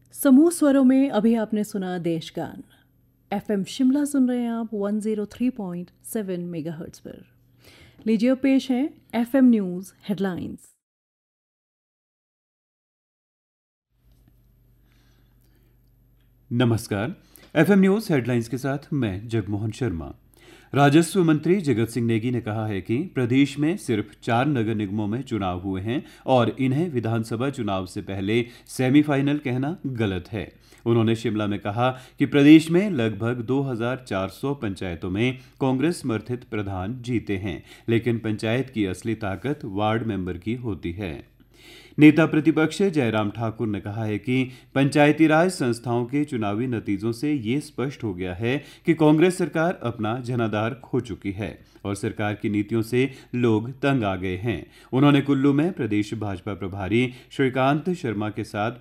समूह स्वरों में अभी आपने सुना देशगान। एफएम शिमला सुन रहे हैं आप 103.7 मेगाहर्ट्ज पर। लीजिए अब पेश है एफएम न्यूज़ हेडलाइंस। नमस्कार। एफएम न्यूज़ हेडलाइंस के साथ मैं जगमोहन शर्मा। राजस्व मंत्री जगत सिंह नेगी ने कहा है कि प्रदेश में सिर्फ 4 नगर निगमों में चुनाव हुए हैं और इन्हें विधानसभा चुनाव से पहले सेमीफाइनल कहना गलत है। उन्होंने शिमला में कहा कि प्रदेश में लगभग 2400 पंचायतों में कांग्रेस समर्थित प्रधान जीते हैं, लेकिन पंचायत की असली ताकत वार्ड मेंबर की होती है। नेता प्रतिपक्ष जयराम ठाकुर ने कहा है कि पंचायती राज संस्थाओं के चुनावी नतीजों से ये स्पष्ट हो गया है कि कांग्रेस सरकार अपना जनाधार खो चुकी है और सरकार की नीतियों से लोग तंग आ गए हैं। उन्होंने कुल्लू में प्रदेश भाजपा प्रभारी श्रीकांत शर्मा के साथ